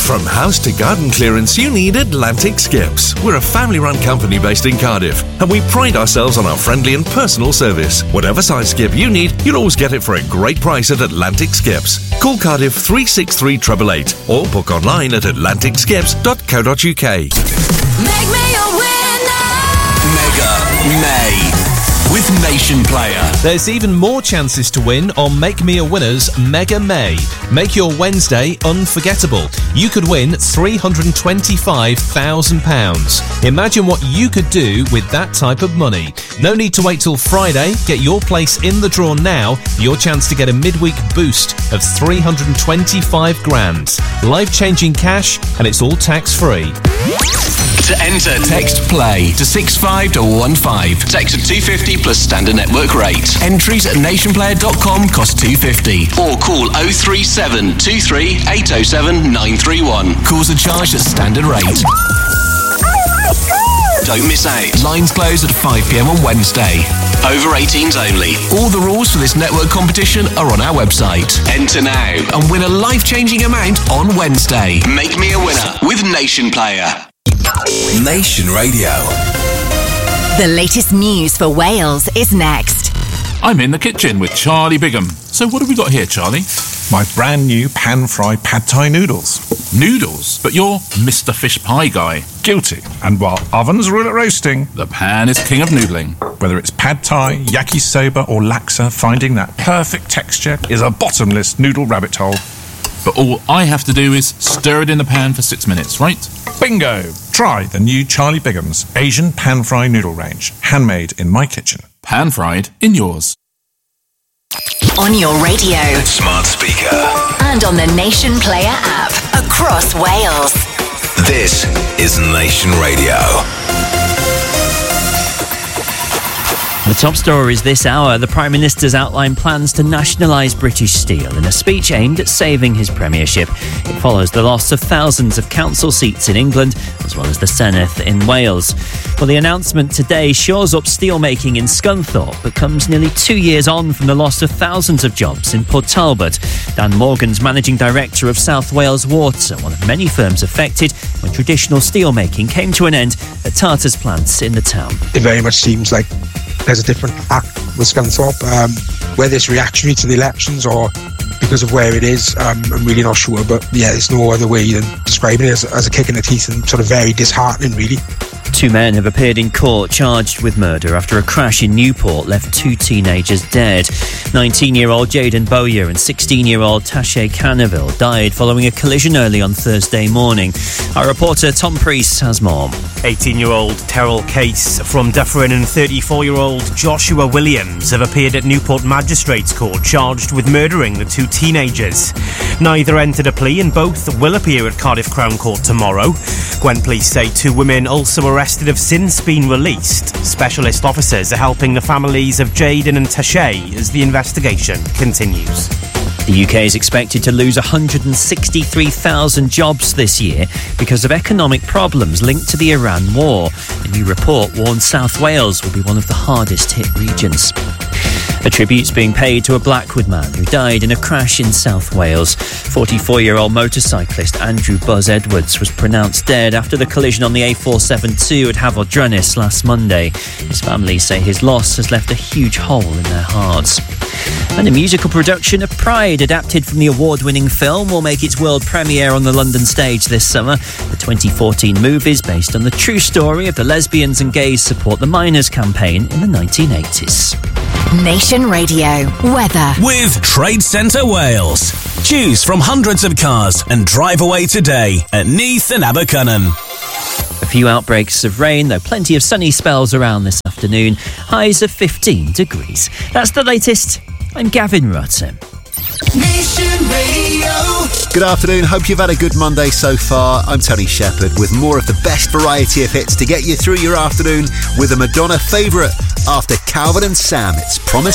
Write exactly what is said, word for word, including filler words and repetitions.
From house to garden clearance, you need Atlantic Skips. We're a family-run company based in Cardiff, and we pride ourselves on our friendly and personal service. Whatever size skip you need, you'll always get it for a great price at Atlantic Skips. Call Cardiff three six three eight eight eight or book online at atlantic skips dot co dot uk. Make me a winner! Mega May with Nation Player. There's even more chances to win on Make Me a Winner's Mega May. Make your Wednesday unforgettable. You could win three hundred twenty-five thousand pounds. Imagine what you could do with that type of money. No need to wait till Friday. Get your place in the draw now for your chance to get a midweek boost of three hundred twenty-five grand. Life-changing cash, and it's all tax-free. To enter, text PLAY to six five one one five. Text at two fifty plus standard network rate. Entries at nation player dot com cost two fifty. Or call oh three seven two three eight oh seven nine three one. Calls are charged at standard rate. Don't miss out. Lines close at five p.m. on Wednesday. Over eighteens only. All the rules for this network competition are on our website. Enter now and win a life-changing amount on Wednesday. Make me a winner with Nation Player. Nation Radio. The latest news for Wales is next. I'm in the kitchen with Charlie Bigham. So what have we got here, Charlie? My brand new pan-fried pad thai noodles. Noodles? But you're Mister Fish Pie guy. Guilty. And while ovens rule at roasting, the pan is king of noodling. Whether it's pad thai, yakisoba or laksa, finding that perfect texture is a bottomless noodle rabbit hole. But all I have to do is stir it in the pan for six minutes, right? Bingo! Try the new Charlie Bigham's Asian pan-fried noodle range. Handmade in my kitchen. Pan-fried in yours. On your radio. Smart speaker. And on the Nation Player app. Across Wales. This is Nation Radio. The top stories this hour. The Prime Minister's outlined plans to nationalise British Steel in a speech aimed at saving his premiership. It follows the loss of thousands of council seats in England, as well as the Senedd in Wales. Well, the announcement today shores up steelmaking in Scunthorpe, but comes nearly two years on from the loss of thousands of jobs in Port Talbot. Dan Morgan's managing director of South Wales Water, one of many firms affected when traditional steelmaking came to an end at Tata's plants in the town. It very much seems like there's a different act with Scunthorpe. Um, whether it's reactionary to the elections or because of where it is, um, I'm really not sure. But yeah, there's no other way than describing it as, as a kick in the teeth and sort of very disheartening, really. Two men have appeared in court charged with murder after a crash in Newport left two teenagers dead. nineteen-year-old Jaden Bowyer and sixteen-year-old Tashay Canaville died following a collision early on Thursday morning. Our reporter Tom Priest has more. eighteen-year-old Terrell Case from Dufferin and thirty-four-year-old Joshua Williams have appeared at Newport Magistrates Court charged with murdering the two teenagers. Neither entered a plea and both will appear at Cardiff Crown Court tomorrow. Gwent police say two women also arrested have since been released. Specialist officers are helping the families of Jaden and Tashay as the investigation continues. The U K is expected to lose one hundred sixty-three thousand jobs this year because of economic problems linked to the Iran war. A new report warns South Wales will be one of the hardest hit regions. A tribute's being paid to a Blackwood man who died in a crash in South Wales. forty-four-year-old motorcyclist Andrew Buzz Edwards was pronounced dead after the collision on the A four seventy-two at Haveldrynnis last Monday. His family say his loss has left a huge hole in their hearts. And a musical production of Pride, adapted from the award-winning film, will make its world premiere on the London stage this summer. The twenty fourteen movie is based on the true story of the Lesbians and Gays Support the Miners campaign in the nineteen eighties. Nation Radio weather with Trade Centre Wales. Choose from hundreds of cars and drive away today at Neath and Abercynon. A few outbreaks of rain, though plenty of sunny spells around this afternoon. Highs of fifteen degrees. That's the latest. I'm Gavin Rutter. Nation Radio. Good afternoon, hope you've had a good Monday so far. I'm Tony Shepherd with more of the best variety of hits to get you through your afternoon with a Madonna favourite. After Calvin and Sam, it's Promise